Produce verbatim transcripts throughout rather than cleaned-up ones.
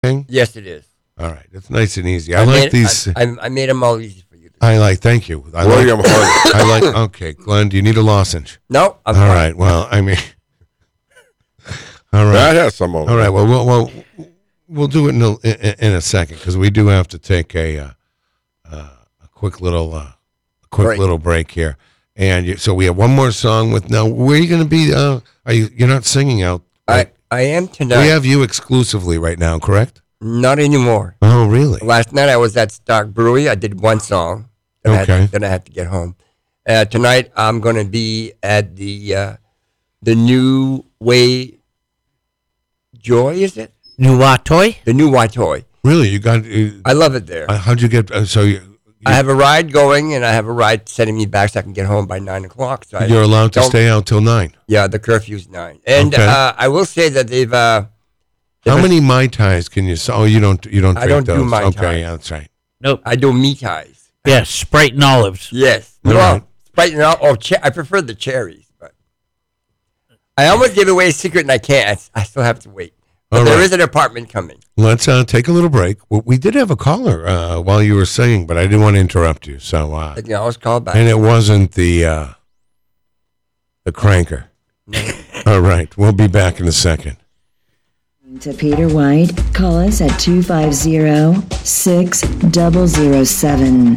thing? Yes, it is. All right, it's nice and easy. I, I like made, these. I, I, I made them all easy for you. I like. Thank you. I William like. Hart. I like. Okay, Glenn, do you need a lozenge? No, I'm All fine. right. Well, I mean. All right. That has some. All right. Well, we'll we'll, we'll do it in a, in, in a second because we do have to take a uh, uh, a quick little uh, a quick Break. little break here, and you, so we have one more song with. Now, where are you going to be? Uh, are you? You're not singing out. Right? I, I am tonight. We have you exclusively right now, correct? Not anymore. Oh, really? Last night I was at Stock Brewery. I did one song. Then I had Okay. to, then I had to get home. Uh, tonight I'm going to be at the uh, the New Way Joy, is it? New Watoy? The New Watoy. Really? You got? Uh, I love it there. uh, how'd you get? Uh, so you, you I have a ride going, and I have a ride sending me back so I can get home by nine o'clock. So I you're allowed to don't- stay out till nine. Yeah, the curfew's nine. And Okay. uh, I will say that they've. Uh, How they've- many Mai Tais can you? Oh, you don't. You don't. I Drink don't do those. Mai Okay, Tais. yeah, that's right. Nope. I do meat ties. Yeah, Sprite and olives. Yes. All well, right. Sprite and all. Oh, che- I prefer the cherries, but I almost gave away a secret, and I can't. I, I still have to wait. But All there right. is an apartment coming. Let's uh, take a little break. Well, we did have a caller uh, while you were singing, but I didn't want to interrupt you. So, uh, I can always call back. and it wasn't the uh, the cranker. All right, we'll be back in a second. To Peter White, call us at two five zero, six zero zero seven.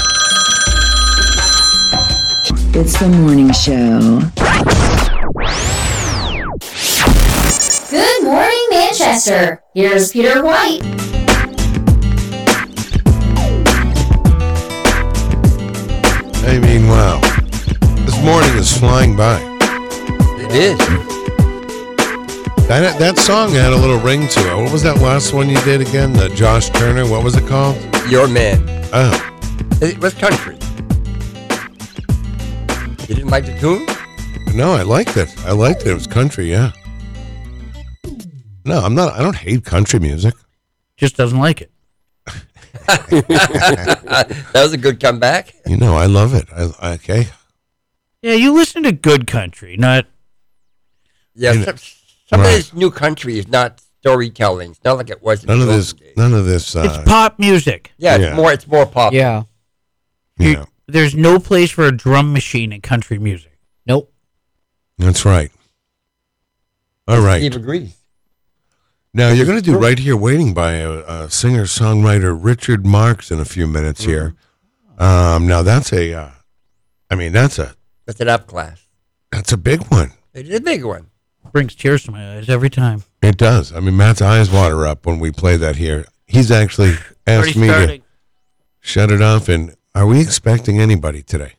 It's the morning show. Good morning, Manchester. Here's Peter White. I mean, wow, this morning is flying by. It is. That that song had a little ring to it. What was that last one you did again? The Josh Turner. What was it called? Your man. Oh, It was country. You didn't like the tune? no, I liked it. I liked it. It was country. Yeah. No, I'm not. I don't hate country music. Just doesn't like it. That was a good comeback. You know, I love it. I, okay. Yeah, you listen to good country, not Yeah, You know, some, some right. of this new country is not storytelling. It's not like it was in None the of this. olden days. None of this. Uh, it's pop music. Yeah, it's Yeah. more. It's more pop. Yeah. you You- know, There's no place for a drum machine in country music. Nope. that's right. All right. Steve agrees. Now you're going to do Right Here Waiting by a, a singer-songwriter Richard Marx in a few minutes here. Um, now that's a, uh, I mean that's a That's an up class. that's a big one. It is a big one. Brings tears to my eyes every time. It does. I mean Matt's eyes water up when we play that here. He's actually asked Already me starting. to shut it off. And are we expecting anybody today?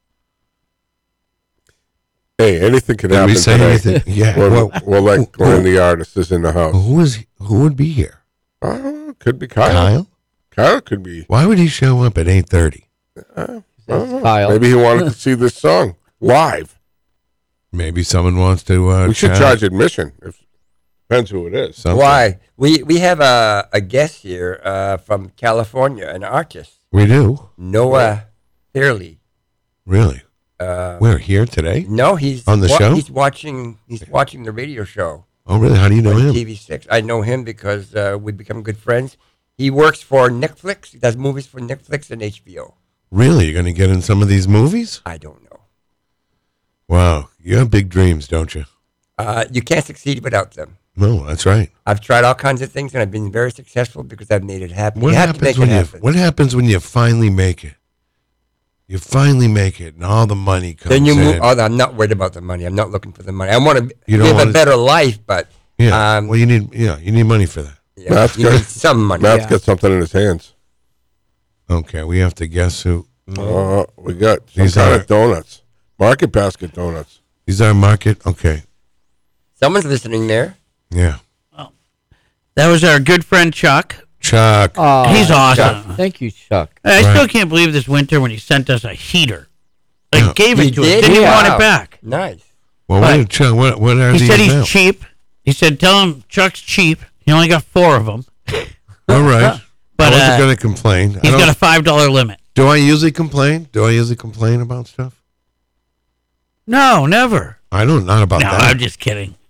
Hey, anything could Did happen we say today. anything? Yeah. We'll, well, we'll let Glenn, the artist, is in the house. who is who would be here? Oh, could be Kyle. Kyle? Kyle could be. Why would he show up at eight thirty? I don't know. Kyle. Maybe he wanted to see this song live. Maybe someone wants to. Uh, We should chat. charge admission. If depends who it is. Something. Why? We we have a, a guest here uh, from California, an artist, We do Noah Fairley. really. Uh, We're here today. no, he's On the show? He's watching. He's watching the radio show Oh, really? How do you know on him? T V six. I know him because uh, we become good friends. He works for Netflix. He does movies for Netflix and H B O. Really? You're going to get in some of these movies? I don't know. Wow. You have big dreams, don't you? Uh, you can't succeed without them. No, that's right. I've tried all kinds of things and I've been very successful because I've made it happen. What you have to make happens when it you happen. What happens when you finally make it? You finally make it, and all the money comes Then you in. move. Oh, I'm not worried about the money. I'm not looking for the money. I want to You don't live wanna- a better life, but yeah. um, well, you need yeah, you need money for that. yeah, Matt's you got- need some money. Matt's Yeah. got something in his hands. Okay, we have to guess who. Uh, we got some These kind are- of donuts. Market basket donuts. These are market. Okay. Someone's listening there. Yeah. That was our good friend Chuck. Chuck. Oh, He's awesome. Thank you, Chuck. I Right. still can't believe this winter when he sent us a heater. Like, Yeah. gave He it to did? us. Didn't even Wow. want it back. Nice. well, right. what, Chuck, what, what are He these said he's now? cheap. He said, tell him Chuck's cheap. He only got four of them. All right. But I wasn't uh, going to complain. I he's don't- got a five dollar limit. do I usually complain? Do I usually complain about stuff? No, never. I don't. Not about No, that. I'm just kidding.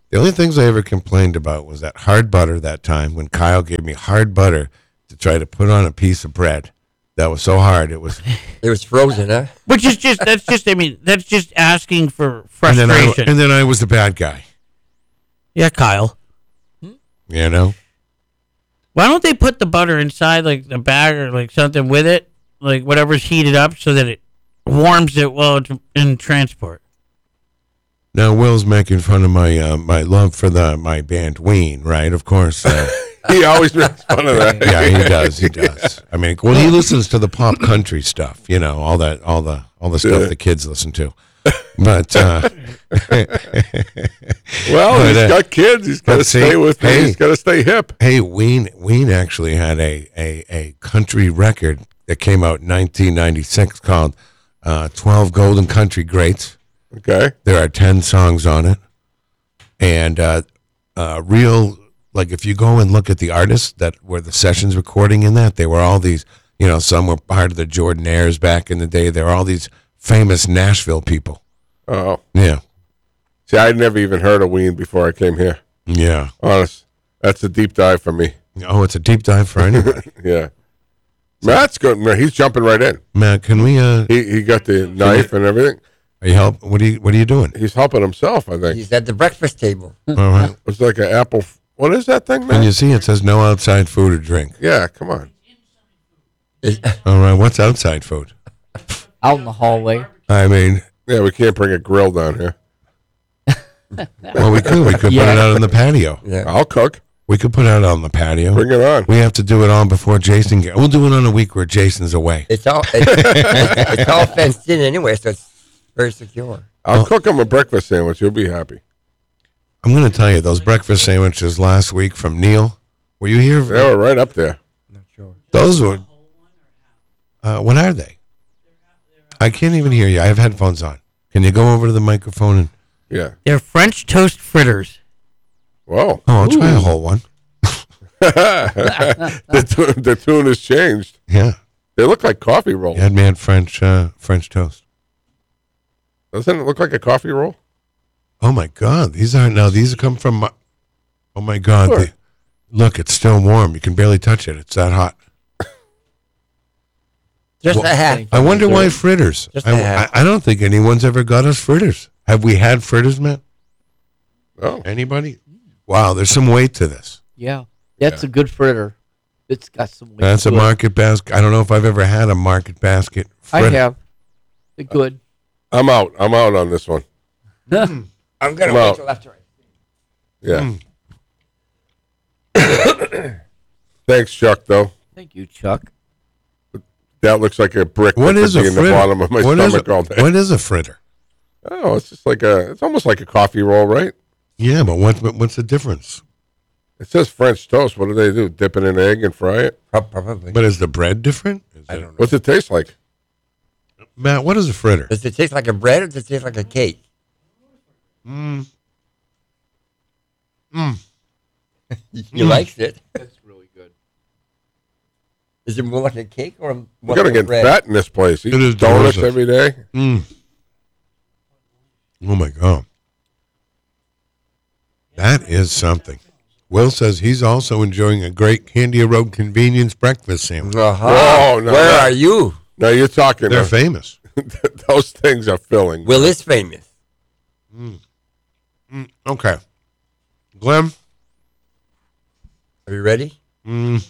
The only things I ever complained about was that hard butter that time when Kyle gave me hard butter to try to put on a piece of bread. That was so hard. It was. It was frozen, huh? Which is just that's just I mean that's just asking for And then, I, frustration. and then I was the bad guy. Yeah, Kyle. You know? Why don't they put the butter inside like the bag or like something with it, like whatever's heated up, so that it warms it while it's in transport? Now Will's making fun of my uh, my love for the my band Ween, right? Of course. Uh, He always makes fun of that. yeah, he does. He does. I mean, well, he listens to the pop country stuff. You know, all that, all the, all the stuff Yeah. the kids listen to. But uh, Well, But, he's uh, got kids. He's got to but see, stay with me. hey. He's got to stay hip. hey, Ween Ween actually had a, a, a country record that came out in nineteen ninety-six called uh, twelve Golden Country Greats. Okay. There are ten songs on it. And uh, uh, real, like if you go and look at the artists that were the sessions recording in that, they were all these, you know, some were part of the Jordanaires back in the day. They were all these famous Nashville people. Oh. Yeah. See, I'd never even heard of Ween before I came here. Yeah. Honest. That's a deep dive for me. Oh, it's a deep dive for anybody. Yeah. Matt's good. Man, he's jumping right in. Matt, can we, uh, He he got the knife and everything. are you help? What are you, what are you doing? He's helping himself, I think. He's at the breakfast table. All right. It's like an apple. f- What is that thing, And man? you see it says no outside food or drink. Yeah, come on. Is- All right. What's outside food? Out in the hallway. I mean, Yeah, we can't bring a grill down here. well, we could. We could put Yeah. it out on the patio. yeah. I'll cook. We could put it out on the patio. Bring it on. We have to do it on before Jason gets. We'll do it on a week where Jason's away. It's all it's, it's all fenced in anyway, so it's very secure. I'll cook him a breakfast sandwich. You'll be happy. I'm going to tell you, those breakfast sandwiches last week from Neil, were you here? They were right up there. Not sure. Those were, uh, what are they? I can't even hear you. I have headphones on. Can you go over to the microphone and, Yeah. They're French toast fritters. Whoa. oh, I'll try a whole one. the, tu- the tune has changed. Yeah. They look like coffee rolls. You had me at French, uh, French toast. Doesn't it look like a coffee roll? Oh my God. These aren't, now these come from, my, oh my God. Sure. They, look, it's still warm. You can barely touch it. It's that hot. Just Well, a half. I wonder why fritters. Just I, a half. I, I don't think anyone's ever got us fritters. Have we had fritters, Matt? Oh. Anybody? Wow, there's some weight to this. Yeah. That's a good fritter. It's got some weight That's a to it. market basket. I don't know if I've ever had a market basket I fritter. have. They're good. I'm out. I'm out on this one. I'm gonna Well- wait till after. I- Yeah. Thanks, Chuck, though. Thank you, Chuck. That looks like a brick What that is could a be in fritter? the bottom of my What is stomach a- all day. what is a fritter? Oh, it's just like a, it's almost like a coffee roll, right? Yeah, but what, but what's the difference? It says French toast. What do they do? Dip it in egg and fry it? Prob- Probably. But is the bread different? Is I it- don't know. What's it taste like? Matt, what is a fritter? Does it taste like a bread or does it taste like a cake? Mm. He likes it. That's really good. Is it more like a cake or more We got to like a get bread? fat in this place. Eat It is donuts delicious. every day. Mm. Oh my God. That is something. Will says he's also enjoying a great Candia Road convenience breakfast sandwich. Uh-huh. Whoa, no, Where no. are you? No, you're talking. They're uh, famous. those things are filling. Will is famous. Okay. Glenn? Are you ready? Mm.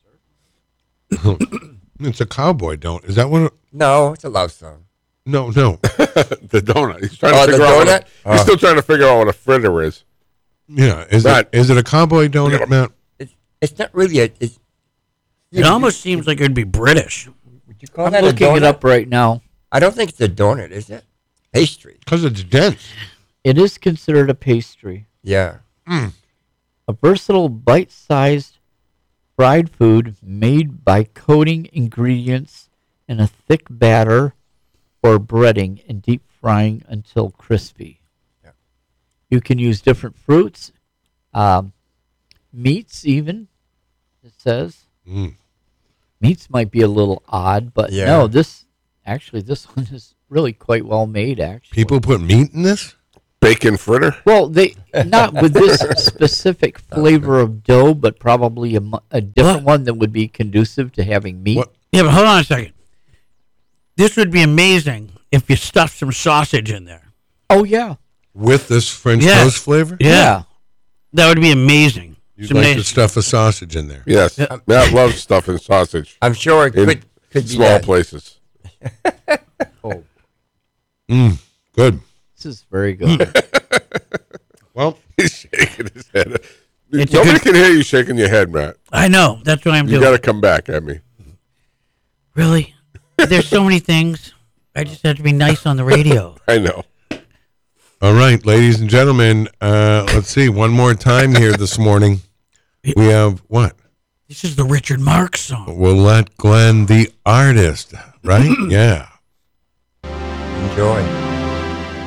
It's a cowboy don't. Is that what? it- No, it's a love song. No, no. the donut. He's trying Oh, to the figure out. What donut? a, he's still trying to figure out what a fritter is. Yeah. Is Matt. it is it a cowboy donut, Matt? It's it's not really a. It's, It almost seems like it'd be British. would you call I'm that a looking donut? it up right now. I don't think it's a donut, is it? Pastry. Because it's dense. It is considered a pastry. Yeah. A versatile bite-sized fried food made by coating ingredients in a thick batter or breading and deep frying until crispy. Yeah. You can use different fruits, um, meats even, it says. Mm. Meats might be a little odd, but Yeah. no, this, actually, this one is really quite well made, actually. People put meat in this? bacon fritter. Well, they not with this specific flavor of dough, but probably a, mu- a different What? one that would be conducive to having meat. What? Yeah, but hold on a second. This would be amazing if you stuffed some sausage in there. Oh yeah, With this French Yeah. toast flavor? Yeah. That would be amazing. You'd Some like nice- to stuff a sausage in there. Yes, Matt loves stuffing sausage I'm sure it in could could be small done. places. Mm, good. this is very good. Well, He's shaking his head. It's a Nobody good- can hear you shaking your head, Matt. I know. That's what I'm You doing. got to come back at me. Really? There's so many things. I just have to be nice on the radio. I know. all right, ladies and gentlemen. Uh, let's see. One more time here this morning. We have what? This is the Richard Marx song. We'll let Glenn, the artist, right? Yeah. Enjoy.